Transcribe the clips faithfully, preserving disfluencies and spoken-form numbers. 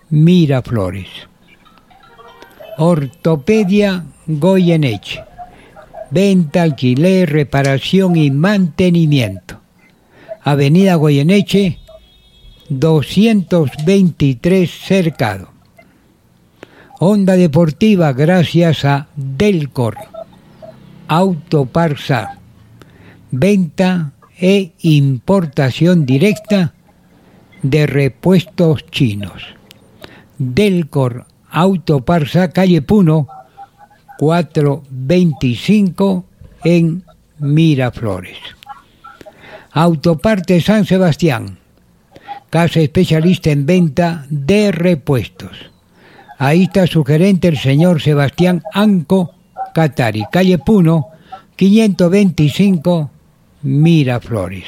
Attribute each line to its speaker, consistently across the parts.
Speaker 1: Miraflores. Ortopedia Goyeneche. Venta, alquiler, reparación y mantenimiento. Avenida Goyeneche, doscientos veintitrés Cercado. Onda deportiva gracias a Delcor. Autoparsa. Venta e importación directa de repuestos chinos. Delcor Autoparsa, calle Puno, cuatrocientos veinticinco en Miraflores. Autoparte San Sebastián, casa especialista en venta de repuestos. Ahí está su gerente, el señor Sebastián Anco Catari, calle Puno, quinientos veinticinco, Miraflores.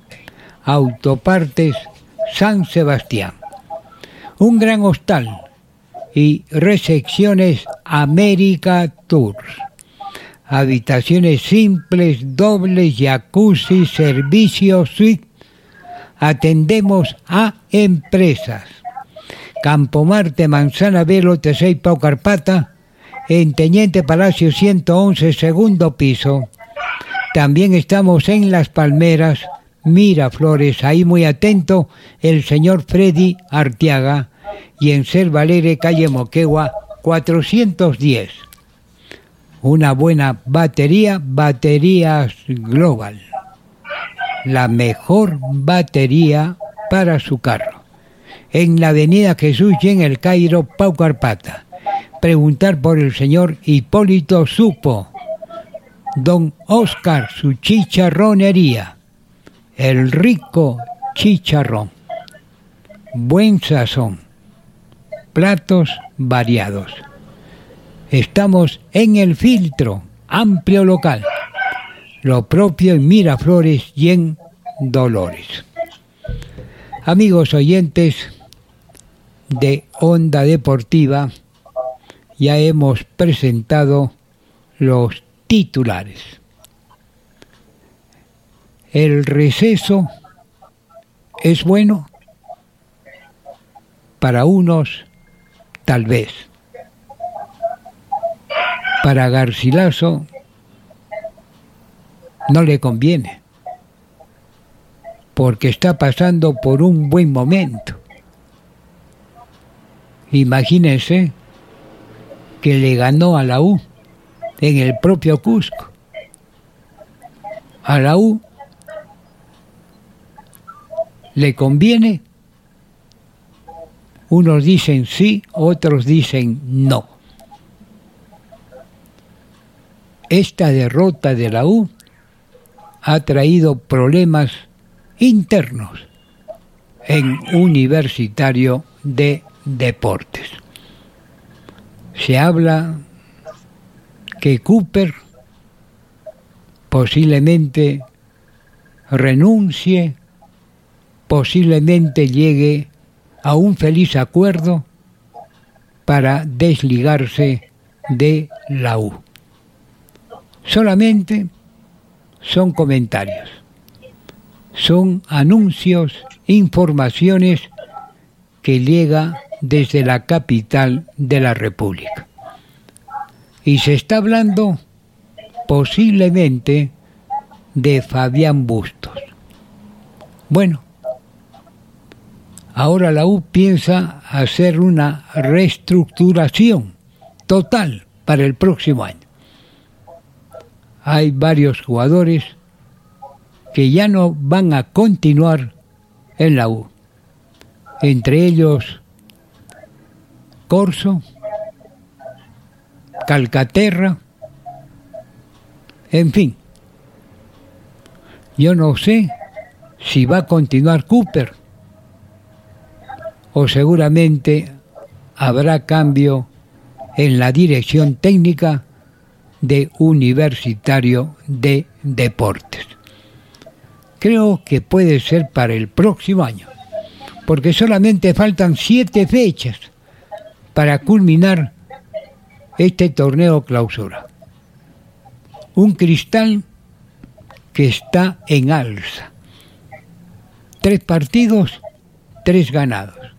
Speaker 1: Autopartes San Sebastián. Un gran hostal y recepciones América Tours. Habitaciones simples, dobles, jacuzzi, servicio suite. Atendemos a empresas. Campo Marte, Manzana B, Lote seis, Pau Carpata, en Teniente Palacio ciento once, segundo piso. También estamos en Las Palmeras, Miraflores, ahí muy atento el señor Freddy Arteaga, y en Selva Alegre, calle Moquegua, cuatrocientos diez. Una buena batería, Baterías Global. La mejor batería para su carro. En la avenida Jesús y en el Cairo, Pau Carpata. Preguntar por el señor Hipólito Supo. Don Oscar, su chicharronería. El rico chicharrón. Buen sazón. Platos variados. Estamos en El Filtro, amplio local. Lo propio en Miraflores y en Dolores. Amigos oyentes de Onda Deportiva, ya hemos presentado los titulares. El receso es bueno para unos, tal vez. Para Garcilaso no le conviene, porque está pasando por un buen momento. Imagínense que le ganó a la U en el propio Cusco. A la U le conviene. Unos dicen sí, otros dicen no. Esta derrota de la U ha traído problemas internos en Universitario de Deportes. Se habla que Cooper posiblemente renuncie, posiblemente llegue a un feliz acuerdo para desligarse de la U. Solamente son comentarios, son anuncios, informaciones que llega desde la capital de la República. Y se está hablando posiblemente de Fabián Bustos. Bueno, ahora la U piensa hacer una reestructuración total para el próximo año. Hay varios jugadores que ya no van a continuar en la U. Entre ellos Corso, Calcaterra, en fin. Yo no sé si va a continuar Cooper o seguramente habrá cambio en la dirección técnica de Universitario de Deportes. Creo que puede ser para el próximo año, porque solamente faltan siete fechas para culminar este torneo clausura. Un Cristal que está en alza. Tres partidos, tres ganados.